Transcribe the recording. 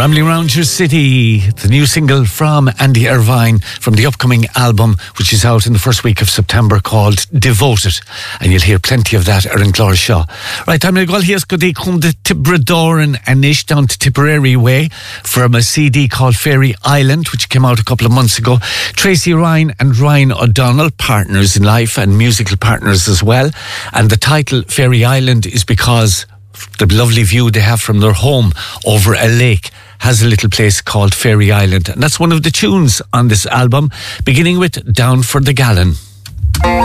Rambling Around Your City, the new single from Andy Irvine from the upcoming album, which is out in the first week of September, called Devoted. And you'll hear plenty of that in Glór Shaw. Right, I'm going to go here's go de come the Tibradoran and ish down to Tipperary Way from a CD called Fairy Island, which came out a couple of months ago. Tracy Ryan and Ryan O'Donnell, partners in life and musical partners as well. And the title Fairy Island is because the lovely view they have from their home over a lake has a little place called Fairy Island. And that's one of the tunes on this album, beginning with Down for the Gallon.